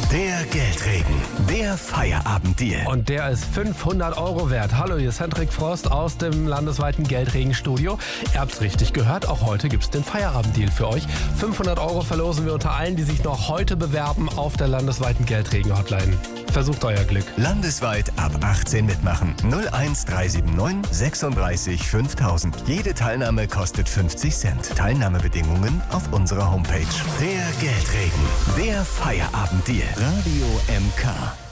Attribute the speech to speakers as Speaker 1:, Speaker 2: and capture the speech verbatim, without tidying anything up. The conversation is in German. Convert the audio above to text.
Speaker 1: Der Geldregen. Der Feierabenddeal.
Speaker 2: Und der ist fünfhundert Euro wert. Hallo, hier ist Hendrik Frost aus dem landesweiten Geldregenstudio. Ihr habt's richtig gehört, auch heute gibt's den Feierabenddeal für euch. fünfhundert Euro verlosen wir unter allen, die sich noch heute bewerben auf der landesweiten Geldregen-Hotline. Versucht euer Glück.
Speaker 1: Landesweit ab achtzehn mitmachen. null eins drei sieben neun sechsunddreißig fünftausend. Jede Teilnahme kostet fünfzig Cent. Teilnahmebedingungen auf unserer Homepage. Der Geldregen. Der Feierabenddeal. Radio M K.